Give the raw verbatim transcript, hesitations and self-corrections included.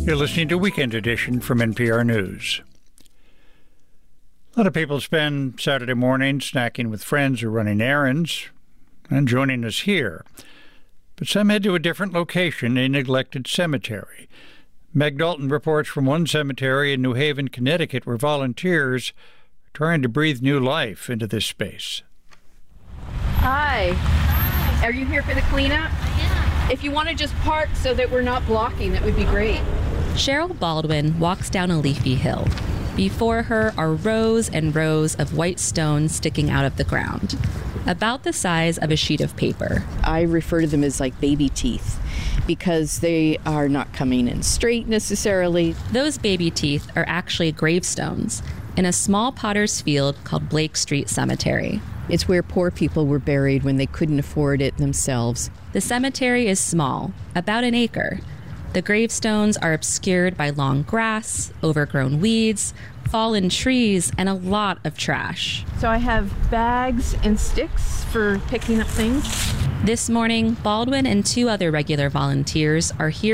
You're listening to Weekend Edition from N P R News. A lot of people spend Saturday morning snacking with friends or running errands and joining us here. But some head to a different location, a neglected cemetery. Meg Dalton reports from one cemetery in New Haven, Connecticut, where volunteers are trying to breathe new life into this space. Hi. Hi. Are you here for the cleanup? Yeah. If you want to just park so that we're not blocking, that would be great. Cheryl Baldwin walks down a leafy hill. Before her are rows and rows of white stones sticking out of the ground, about the size of a sheet of paper. I refer to them as like baby teeth because they are not coming in straight necessarily. Those baby teeth are actually gravestones in a small potter's field called Blake Street Cemetery. It's where poor people were buried when they couldn't afford it themselves. The cemetery is small, about an acre. The gravestones are obscured by long grass, overgrown weeds, fallen trees, and a lot of trash. So I have bags and sticks for picking up things. This morning, Baldwin and two other regular volunteers are here